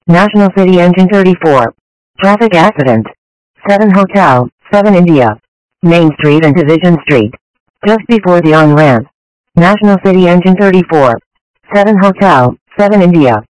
National City Engine 34. Traffic accident. 7 Hotel, 7 India. Main Street and Division Street. Just before the on-ramp. National City Engine 34. 7 Hotel, 7 India.